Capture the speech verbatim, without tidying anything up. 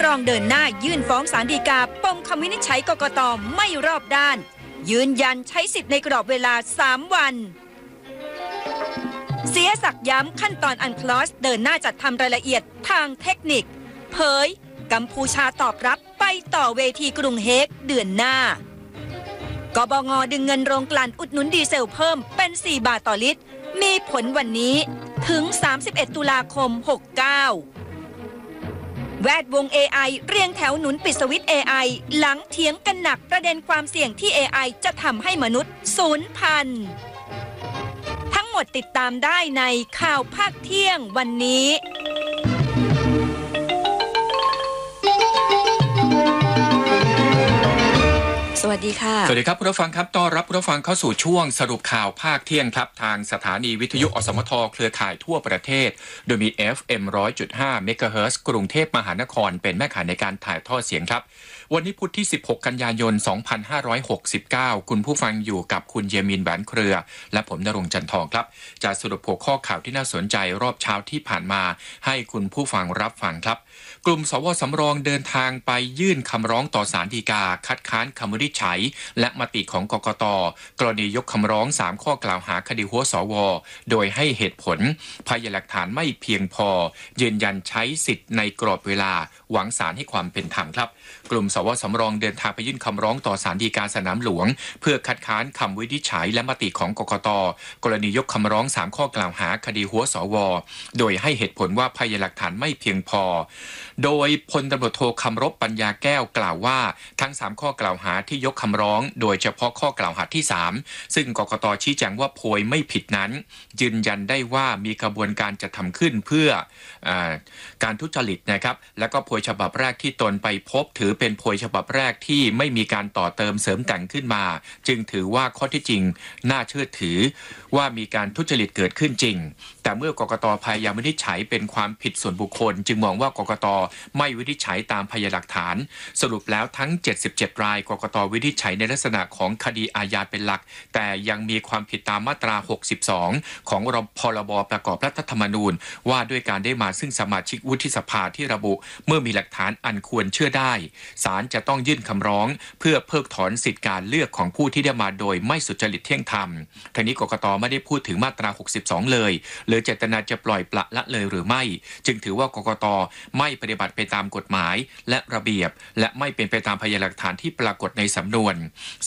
รองเดินหน้ายื่นฟ้องศาลฎีกาปมคำวินิจฉัยกกต.ไม่รอบด้านยืนยันใช้สิทธิ์ในกรอบเวลาสามวันเสียศักดิ์ย้ำขั้นตอนอันคลอสเดินหน้าจัดทำรายละเอียดทางเทคนิคเผยกัมพูชาตอบรับไปต่อเวทีกรุงเฮกเดือนหน้ากบง.ดึงเงินโรงกลั่นอุดหนุนดีเซลเพิ่มเป็นสี่บาทต่อลิตรมีผลวันนี้ถึงสามสิบเอ็ดตุลาคมหกเก้าแวดวง เอ ไอ เรียงแถวหนุนปิดสวิตช์ เอ ไอ หลังเถียงกันหนักประเด็นความเสี่ยงที่ เอ ไอ จะทำให้มนุษย์สูญพันธุ์ทั้งหมดติดตามได้ในข่าวภาคเที่ยงวันนี้สวัสดีค่ะสวัสดีครับผู้ฟังครับต้อนรับผู้ฟังเข้าสู่ช่วงสรุปข่าวภาคเที่ยงครับทางสถานีวิทยุอสมทเครือข่ายทั่วประเทศโดยมี เอฟ เอ็ม หนึ่งร้อยจุดห้า เมกะเฮิรตซ์กรุงเทพมหานครเป็นแม่ข่ายในการถ่ายทอดเสียงครับวันนี้พุธที่สิบหกกันยายนสองพันห้าร้อยหกสิบเก้าคุณผู้ฟังอยู่กับคุณเยมินแหวนเครือและผมณรงค์จันทองครับจะสรุปหัวข้อข่าวที่น่าสนใจรอบเช้าที่ผ่านมาให้คุณผู้ฟังรับฟังครับกลุ่มสวสำรองเดินทางไปยื่นคำร้องต่อศาลฎีกาคัดค้านคำวินิจฉัยและมติของกกต.กรณียกคำร้องสามข้อกล่าวหาคดีหัวสวโดยให้เหตุผลพยานหลักฐานไม่เพียงพอยืนยันใช้สิทธิ์ในกรอบเวลาหวังศาลให้ความเป็นธรรมครับกลุ่มสวสำรองเดินทางไปยื่นคำร้องต่อศาลฎีกาสนามหลวงเพื่อคัดค้านคำวินิจฉัยและมติของกกต.กรณียกคำร้องสามข้อกล่าวหาคดีหัวสวโดยให้เหตุผลว่าพยานหลักฐานไม่เพียงพอโดยพลตำรวจโทคำรบปัญญาแก้วกล่าวว่าทั้งสามข้อกล่าวหาที่ยกคำร้องโดยเฉพาะข้อกล่าวหาที่สามซึ่งกกต.ชี้แจงว่าโพยไม่ผิดนั้นยืนยันได้ว่ามีกระบวนการจะทำขึ้นเพื่อเอ่อการทุจริตนะครับและก็โพยฉบับแรกที่ตนไปพบถือเป็นโพยฉบับแรกที่ไม่มีการต่อเติมเสริมแต่งขึ้นมาจึงถือว่าข้อที่จริงน่าเชื่อถือว่ามีการทุจริตเกิดขึ้นจริงแต่เมื่อกกต.พยายามวินิจฉัยเป็นความผิดส่วนบุคคลจึงมองว่ากกต.ไม่วินิจฉัยตามพยานหลักฐานสรุปแล้วทั้งเจ็ดสิบเจ็ดรายกกต.วินิจฉัยในลักษณะของคดีอาญาเป็นหลักแต่ยังมีความผิดตามมาตราหกสิบสองของพรบประกอบรัฐธรรมนูญว่าด้วยการได้มาซึ่งสมาชิกวุฒิสภาที่ระบุเมื่อมีหลักฐานอันควรเชื่อได้ศาลจะต้องยื่นคำร้องเพื่อเพิกถอนสิทธิการเลือกของผู้ที่ได้มาโดยไม่สุจริตเที่ยงธรรมทั้งนี้กกต.ไม่ได้พูดถึงมาตราหกสิบสองเลยหรือเจตนาจะปล่อยปละละเลยหรือไม่จึงถือว่ากกต.ไม่ปฏิบัติไปตามกฎหมายและระเบียบและไม่เป็นไปตามพยานหลักฐานที่ปรากฏในสำนวน